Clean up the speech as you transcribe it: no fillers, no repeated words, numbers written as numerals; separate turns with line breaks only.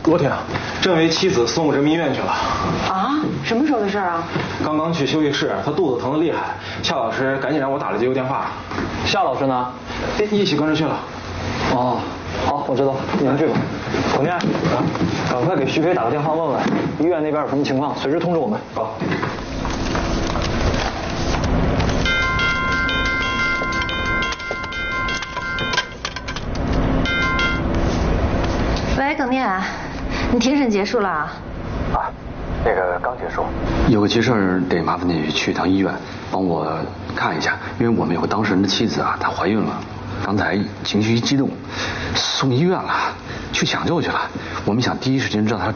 罗婷，政委妻子送我人民医院去了。
啊？什么时候的事啊？
刚刚去休息室，她肚子疼得厉害，夏老师赶紧让我打了急救电话。
夏老师呢？
一起跟着去了。
哦，好，我知道，你们去吧。广电，赶快给徐飞打个电话问问医院那边有什么情况，随时通知我们。
好。
喂，耿念，你庭审结束了啊？
啊，那个刚结束。
有个急事儿得麻烦你去趟医院，帮我看一下，因为我们有个当事人的妻子啊，她怀孕了，刚才情绪一激动，送医院了，去抢救去了。我们想第一时间知道她